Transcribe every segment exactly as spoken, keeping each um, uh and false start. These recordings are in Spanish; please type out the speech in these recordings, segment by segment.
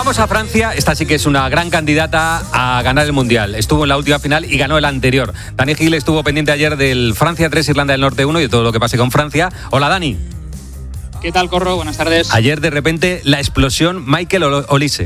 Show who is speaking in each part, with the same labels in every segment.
Speaker 1: Vamos a Francia. Esta sí que es una gran candidata a ganar el Mundial. Estuvo en la última final y ganó el anterior. Dani Gil estuvo pendiente ayer del Francia tres, Irlanda del Norte uno y de todo lo que pase con Francia. Hola, Dani.
Speaker 2: ¿Qué tal, Corro? Buenas tardes.
Speaker 1: Ayer, de repente, la explosión Michael Olise.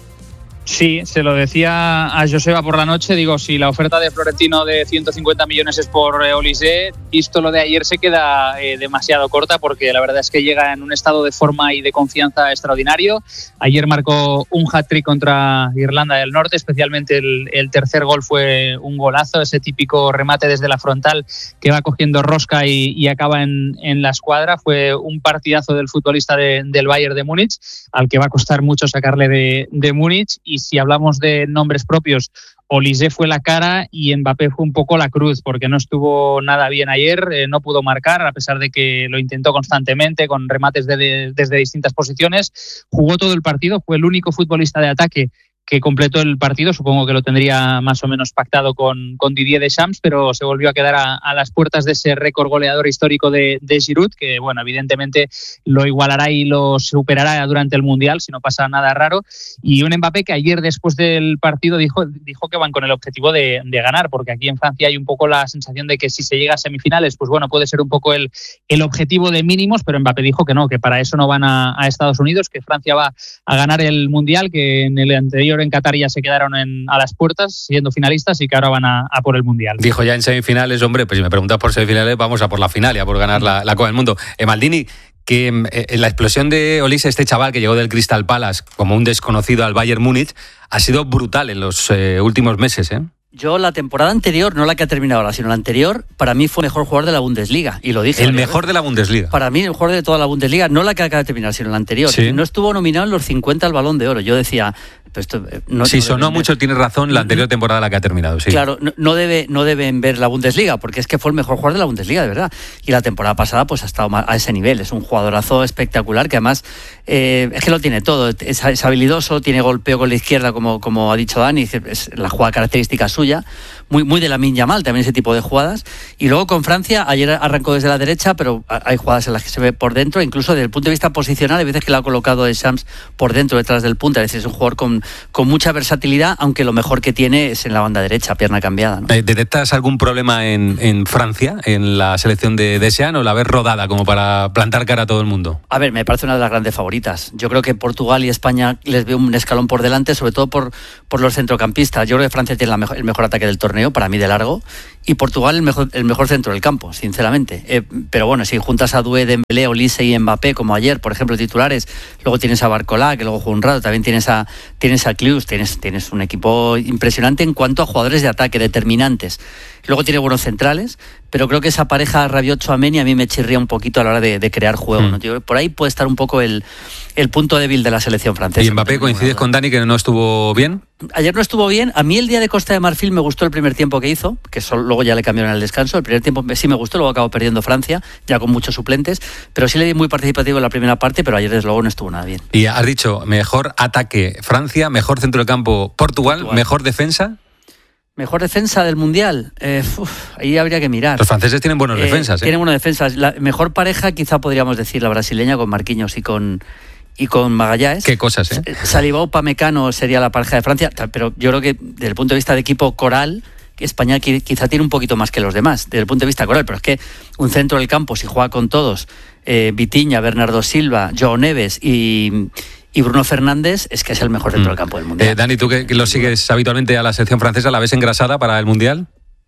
Speaker 2: Sí, se lo decía a Joseba por la noche. Digo, si la oferta de Florentino de ciento cincuenta millones es por eh, Olise, visto lo de ayer se queda eh, demasiado corta, porque la verdad es que llega en un estado de forma y de confianza extraordinario. Ayer marcó un hat-trick contra Irlanda del Norte, especialmente el, el tercer gol fue un golazo, ese típico remate desde la frontal que va cogiendo rosca y, y acaba en, en la escuadra. Fue un partidazo del futbolista de, del Bayern de Múnich, al que va a costar mucho sacarle de, de Múnich. Y si hablamos de nombres propios, Olise fue la cara y Mbappé fue un poco la cruz, porque no estuvo nada bien ayer, eh, no pudo marcar, a pesar de que lo intentó constantemente con remates de, de, desde distintas posiciones. Jugó todo el partido, fue el único futbolista de ataque que completó el partido. Supongo que lo tendría más o menos pactado con, con Didier Deschamps, pero se volvió a quedar a, a las puertas de ese récord goleador histórico de, de Giroud, que bueno, evidentemente lo igualará y lo superará durante el Mundial, si no pasa nada raro. Y un Mbappé que ayer, después del partido, dijo, dijo que van con el objetivo de, de ganar, porque aquí en Francia hay un poco la sensación de que si se llega a semifinales, pues bueno, puede ser un poco el, el objetivo de mínimos, pero Mbappé dijo que no, que para eso no van a, a Estados Unidos, que Francia va a ganar el Mundial, que en el anterior en Qatar ya se quedaron en, a las puertas siendo finalistas y que ahora van a, a por el Mundial.
Speaker 1: Dijo ya en semifinales, hombre, pues si me preguntas por semifinales, vamos a por la final y a por ganar la, la Copa del Mundo. Eh, Maldini, que eh, la explosión de Olise, este chaval que llegó del Crystal Palace como un desconocido al Bayern Múnich, ha sido brutal en los eh, últimos meses, ¿eh?
Speaker 3: Yo la temporada anterior, no la que ha terminado ahora, sino la anterior, para mí fue el mejor jugador de la Bundesliga. Y lo dije.
Speaker 1: El mejor de la Bundesliga.
Speaker 3: Para mí, el jugador de toda la Bundesliga, no la que acaba de terminar, sino la anterior.
Speaker 1: Sí.
Speaker 3: No estuvo nominado en los cincuenta al Balón de Oro. Yo decía... Pues esto, no,
Speaker 1: sí,
Speaker 3: no
Speaker 1: sonó
Speaker 3: ver.
Speaker 1: mucho, tienes razón, la anterior temporada la que ha terminado, sí.
Speaker 3: Claro, no, no, debe, no deben ver la Bundesliga, porque es que fue el mejor jugador de la Bundesliga, de verdad. Y la temporada pasada pues ha estado a ese nivel. Es un jugadorazo espectacular, que además eh, es que lo tiene todo. Es, es habilidoso, tiene golpeo con la izquierda, como, como ha dicho Dani, es la jugada característica suya. Muy, muy de Lamine Yamal, también ese tipo de jugadas. Y luego con Francia, ayer arrancó desde la derecha, pero hay jugadas en las que se ve por dentro, incluso desde el punto de vista posicional, hay veces que lo ha colocado Deschamps por dentro, detrás del punta. Es decir, es un jugador con, con mucha versatilidad, aunque lo mejor que tiene es en la banda derecha, pierna cambiada, ¿no?
Speaker 1: ¿Detectas algún problema en, en Francia, en la selección de Deschamps, o la ves rodada como para plantar cara a todo el mundo?
Speaker 3: A ver, me parece una de las grandes favoritas. Yo creo que Portugal y España les veo un escalón por delante, sobre todo por, por los centrocampistas. Yo creo que Francia tiene la mejor, el mejor ataque del torneo, para mí de largo, y Portugal el mejor, el mejor centro del campo, sinceramente. Eh, pero bueno, si juntas a Doué, Dembélé, Olise y Mbappé, como ayer, por ejemplo, titulares, luego tienes a Barcola, que luego jugó un rato, también tienes a, tienes a Klius, tienes, tienes un equipo impresionante en cuanto a jugadores de ataque, determinantes. Luego tiene buenos centrales, pero creo que esa pareja Rabiot-Tchouaméni a mí me chirría un poquito a la hora de, de crear juego, mm. ¿no, tío? Por ahí puede estar un poco el, el punto débil de la selección francesa.
Speaker 1: ¿Y Mbappé, coincides con Dani que no estuvo bien?
Speaker 3: Ayer no estuvo bien. A mí el día de Costa de Marfil me gustó el primer tiempo que hizo, que solo, luego ya le cambiaron al descanso. El primer tiempo sí me gustó, luego acabó perdiendo Francia, ya con muchos suplentes, pero sí le di muy participativo en la primera parte, pero ayer desde luego no estuvo nada bien.
Speaker 1: Y has dicho, mejor ataque Francia, mejor centro de campo Portugal, Portugal. Mejor defensa...
Speaker 3: Mejor defensa del Mundial, eh, uf, ahí habría que mirar.
Speaker 1: Los franceses tienen buenas
Speaker 3: eh,
Speaker 1: defensas. ¿eh?
Speaker 3: Tienen buenas defensas. La mejor pareja quizá podríamos decir la brasileña con Marquinhos y con y con Magallanes.
Speaker 1: Qué cosas, ¿eh?
Speaker 3: Salivao Upamecano sería la pareja de Francia, pero yo creo que desde el punto de vista de equipo coral, España quizá tiene un poquito más que los demás, desde el punto de vista coral, pero es que un centro del campo, si juega con todos, eh, Vitinha, Bernardo Silva, Joao Neves y... Y Bruno Fernández es que es el mejor dentro mm. del campo del Mundial.
Speaker 1: Eh, Dani, tú que, que lo sigues habitualmente a la selección francesa, ¿la ves engrasada para el Mundial?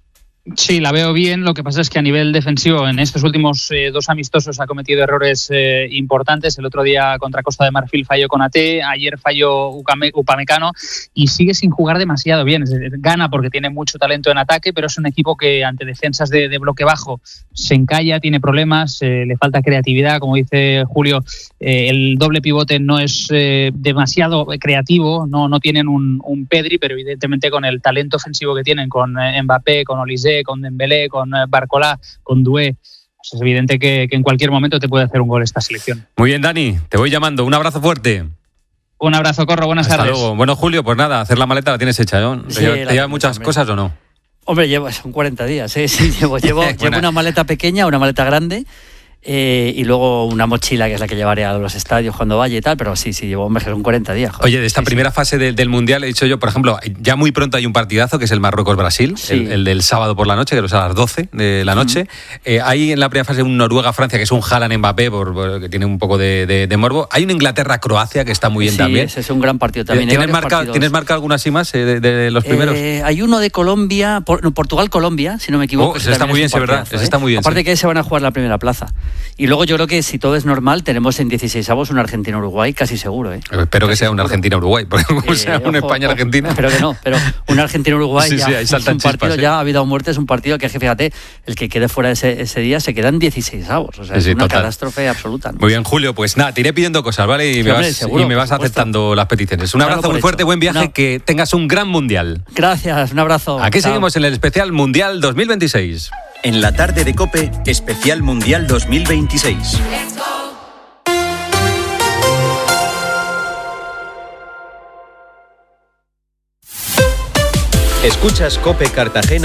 Speaker 2: Sí, la veo bien. Lo que pasa es que a nivel defensivo en estos últimos eh, dos amistosos ha cometido errores eh, importantes. El otro día contra Costa de Marfil falló Konaté, ayer falló Upamecano y sigue sin jugar demasiado bien. Gana porque tiene mucho talento en ataque, pero es un equipo que ante defensas de, de bloque bajo se encalla, tiene problemas, eh, le falta creatividad. Como dice Julio, eh, el doble pivote no es eh, demasiado creativo, no, no tienen un, un Pedri, pero evidentemente con el talento ofensivo que tienen con eh, Mbappé, con Olise, con Dembélé, con Barcola, con Doué, pues es evidente que, que en cualquier momento te puede hacer un gol esta selección.
Speaker 1: Muy bien, Dani, te voy llamando. Un abrazo fuerte.
Speaker 2: Un abrazo, Corro, buenas
Speaker 1: Hasta
Speaker 2: tardes.
Speaker 1: Luego. Bueno, Julio, pues nada, hacer la maleta la tienes hecha, ¿no?
Speaker 3: Sí,
Speaker 1: ¿Te llevas muchas
Speaker 3: hombre.
Speaker 1: cosas o no?
Speaker 3: Hombre, llevo, son cuarenta días, ¿eh? Sí, llevo, llevo, llevo una maleta pequeña, una maleta grande. Eh, y luego una mochila que es la que llevaré a los estadios cuando vaya y tal, pero sí, sí, llevo, hombre, son cuarenta días. Joder.
Speaker 1: Oye, de esta
Speaker 3: sí,
Speaker 1: primera
Speaker 3: sí.
Speaker 1: fase de, del Mundial he dicho yo, por ejemplo, ya muy pronto hay un partidazo que es el Marruecos-Brasil,
Speaker 3: Sí.
Speaker 1: el, el del sábado por la noche, que es a las doce de la noche. Uh-huh. Eh, hay en la primera fase un Noruega-Francia, que es un Haaland-Mbappé, por, por, que tiene un poco de, de, de morbo. Hay un Inglaterra-Croacia, que está muy bien
Speaker 3: sí,
Speaker 1: también.
Speaker 3: Ese es un gran partido también.
Speaker 1: ¿Tienes marca, ¿Tienes marca alguna así más eh, de, de los primeros?
Speaker 3: Eh, hay uno de Colombia, por, no, Portugal-Colombia, si no me equivoco.
Speaker 1: Oh, ese está muy bien, sí, verdad. Ese está muy bien.
Speaker 3: Aparte
Speaker 1: sí.
Speaker 3: que se van a jugar la primera plaza. Y luego yo creo que si todo es normal, tenemos en dieciseisavos un Argentina-Uruguay casi seguro. ¿eh?
Speaker 1: Espero que sea un Argentina-Uruguay, porque como eh, sea un España-Argentina.
Speaker 3: Espero que no, pero un Argentina-Uruguay
Speaker 1: sí,
Speaker 3: ya
Speaker 1: sí, ahí saltan
Speaker 3: es un partido,
Speaker 1: chispas,
Speaker 3: ya ha habido o muerte, es un partido que, fíjate, el que quede fuera ese, ese día se quedan dieciseisavos. O sea, sí, es una total. catástrofe absoluta. ¿no?
Speaker 1: Muy bien, Julio, pues nada, te iré pidiendo cosas, ¿vale? Y
Speaker 3: sí,
Speaker 1: me
Speaker 3: hombre,
Speaker 1: vas,
Speaker 3: seguro,
Speaker 1: y me vas aceptando las peticiones. Un
Speaker 3: claro,
Speaker 1: abrazo muy fuerte,
Speaker 3: hecho.
Speaker 1: buen viaje,
Speaker 3: no.
Speaker 1: que tengas un gran Mundial.
Speaker 3: Gracias, un abrazo.
Speaker 1: Aquí
Speaker 3: Chao.
Speaker 1: seguimos en el especial Mundial dos mil veintiséis.
Speaker 4: En la tarde de COPE, especial Mundial dos mil veintiséis. Escuchas COPE Cartagena.